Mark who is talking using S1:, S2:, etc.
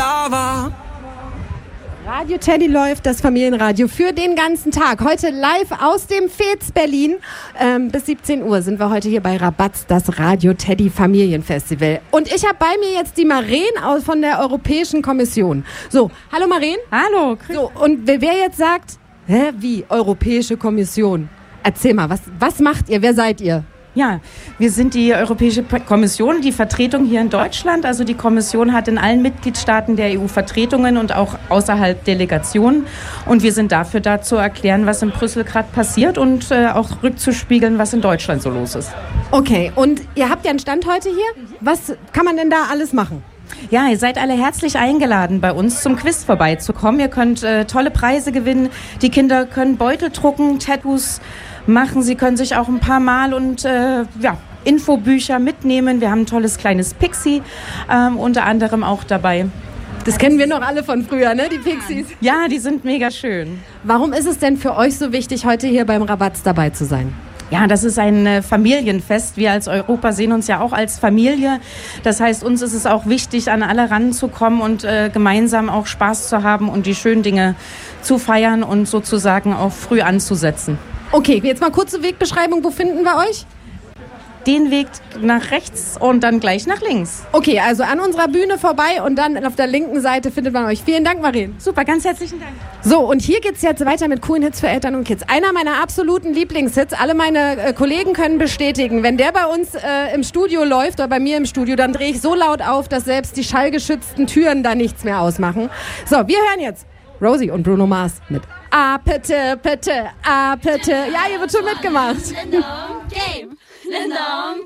S1: Lava.
S2: Radio Teddy läuft, das Familienradio für den ganzen Tag. Heute live aus dem Fez Berlin. Bis 17 Uhr sind wir heute hier bei Rabatz, das Radio Teddy Familienfestival. Und ich habe bei mir jetzt die Maren von der Europäischen Kommission. So, hallo Maren.
S3: Hallo.
S2: So, und wer jetzt sagt, wie Europäische Kommission? Erzähl mal, was macht ihr? Wer seid ihr?
S3: Ja, wir sind die Europäische Kommission, die Vertretung hier in Deutschland. Also die Kommission hat in allen Mitgliedstaaten der EU Vertretungen und auch außerhalb Delegationen. Und wir sind dafür da zu erklären, was in Brüssel gerade passiert und auch rückzuspiegeln, was in Deutschland so los ist.
S2: Okay, und ihr habt ja einen Stand heute hier. Was kann man denn da alles machen?
S3: Ja, ihr seid alle herzlich eingeladen, bei uns zum Quiz vorbeizukommen. Ihr könnt tolle Preise gewinnen. Die Kinder können Beutel drucken, Tattoos machen. Sie können sich auch ein paar Mal und Infobücher mitnehmen. Wir haben ein tolles kleines Pixie unter anderem auch dabei.
S2: Das kennen wir noch alle von früher, ne? Die Pixies.
S3: Ja, die sind mega schön.
S2: Warum ist es denn für euch so wichtig, heute hier beim Rabatz dabei zu sein?
S3: Ja, das ist ein Familienfest. Wir als Europa sehen uns ja auch als Familie. Das heißt, uns ist es auch wichtig, an alle ranzukommen und gemeinsam auch Spaß zu haben und die schönen Dinge zu feiern und sozusagen auch früh anzusetzen.
S2: Okay, jetzt mal kurze Wegbeschreibung. Wo finden wir euch?
S3: Den Weg nach rechts und dann gleich nach links.
S2: Okay, also an unserer Bühne vorbei und dann auf der linken Seite findet man euch. Vielen Dank, Maren.
S3: Super, ganz herzlichen Dank.
S2: So, und hier geht's jetzt weiter mit coolen Hits für Eltern und Kids. Einer meiner absoluten Lieblingshits, alle meine Kollegen können bestätigen, wenn der bei uns im Studio läuft oder bei mir im Studio, dann drehe ich so laut auf, dass selbst die schallgeschützten Türen da nichts mehr ausmachen. So, wir hören jetzt Rosie und Bruno Mars mit Ah, bitte, bitte, ah, bitte. Ja, hier wird schon mitgemacht.